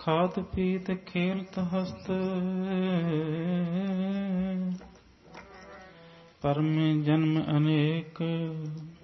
खात पीत खेलत हस्त पर में जन्म अनेक